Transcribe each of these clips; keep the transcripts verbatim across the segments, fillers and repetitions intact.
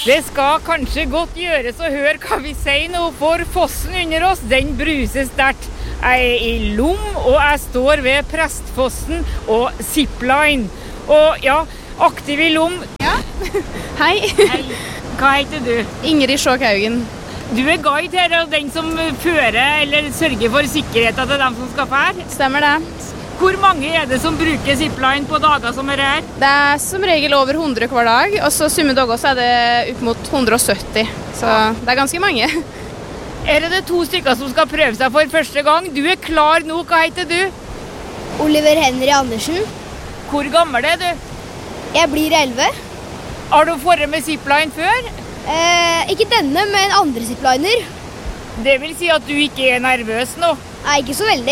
Det skal kanskje godt gjøres å høre hva vi sier nå, for fossen under oss, den bruser sterkt. Jeg er i Lom, og jeg står ved Prestfossen og Zipline. Og ja, aktiv i Lom. Ja, hei. Hei. Hva heter du? Ingrid Sjåkhaugen. Du er guide her, og den som fører eller sørger for sikkerheten til dem som skal fære. Stemmer det. Hvor mange er det som bruker Zipline på dager som er her? Det er som regel over hundre hver dag, og så summe dager så er det ut mot hundre og sytti. Så det er ganske mange. Er det to stykker som skal prøve seg for første gang? Du er klar nå, hva heter du? Oliver Henry Andersen. Hvor gammel er du? Jeg blir elleve. Har du forret med Zipline før? Eh, ikke denne, men andre zipliner. Det vil si at du ikke er nervøs nå? Nei, ikke så veldig.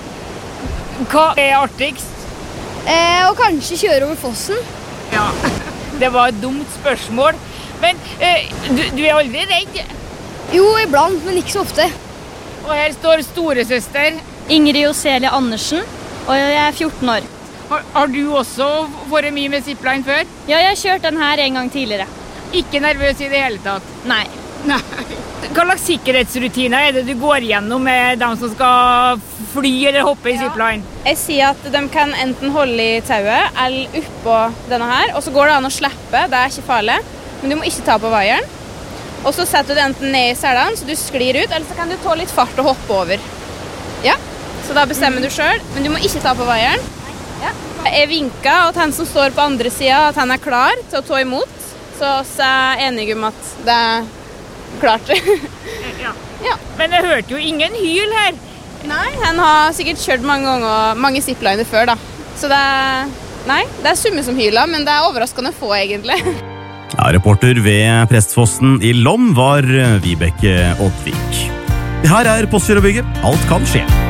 Hva er artigst? Eh, og kanskje kjøre over fossen. Ja, det var et dumt spørsmål. Men eh, du, du er aldri redd? Jo, iblant, men ikke så ofte. Og her står storesøster. Ingrid Oselia Andersen, og jeg er fjorten år. Har, har du også vært mye med Zipline før? Ja, jeg har kjørt den her en gang tidligere. Ikke nervøs i det hele tatt? Nei. Nei. Hva slags sikkerhetsrutiner er det du går gjennom med dem som skal fly eller hoppe i Zipline? Jeg sier at de kan enten holde i tauet eller oppå denne her, og så går det an å slippe, det er ikke farlig, men du må ikke ta på vaieren. Og så setter du det enten ned i selene, så du sklir ut, eller så kan du ta litt fart og hoppe over. Ja, så da bestemmer du selv, men du må ikke ta på vaieren. Ja. Jeg vinker til han som står på andre siden at han er klar til å ta imot, så vi er enige om at det er klart. Ja. Ja. Men jeg hørte jo ingen hyl her. Nei, han har sikkert kjørt mange ganger, mange zipliner før da. Så det er, nei, det er summe som hyler, men det er overraskende få egentlig. Ja, reporter ved Prestfossen i Lom var Vibeke Åtvik. Det her er Postgirobygget. Alt kan skje.